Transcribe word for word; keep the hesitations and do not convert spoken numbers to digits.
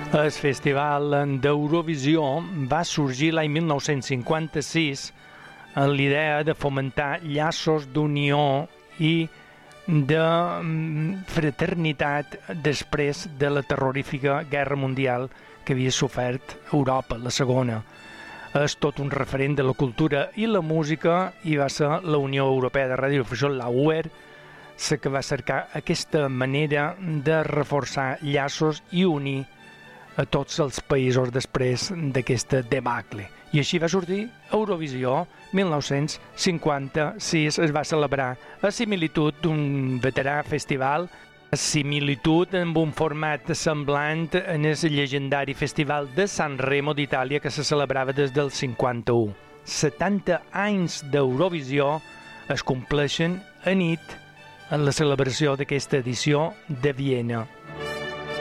El Festival d'Eurovisió va sorgir l'any mil nou-cents cinquanta-sis amb l'idea de fomentar llaços d'unió i de fraternitat després de la terrorífica Guerra Mundial que havia sofert Europa, la segona. És tot un referent de la cultura i la música i va ser la Unió Europea de Radiodifusió, la U E R, la que va cercar aquesta manera de reforçar llaços i unir a tots els països després d'aquesta debacle. I així va sortir Eurovisió. mil nou-cents cinquanta-sis es va celebrar a similitud d'un veterà festival, a similitud amb un format semblant en el llegendari Festival de San Remo d'Itàlia que se celebrava des del cinquanta-u. setanta anys d'Eurovisió es compleixen a nit en la celebració d'aquesta edició de Viena.